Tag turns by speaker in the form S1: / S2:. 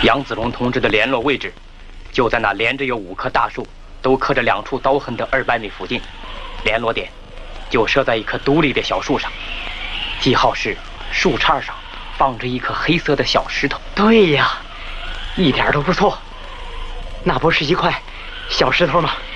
S1: 杨子荣同志的联络位置，就在那连着有5棵大树，都刻着2处刀痕的200米附近。联络点就设在一棵独立的小树上，记号是树杈上放着一颗黑色的小石头。
S2: 对呀，一点都不错，那不是一块小石头吗？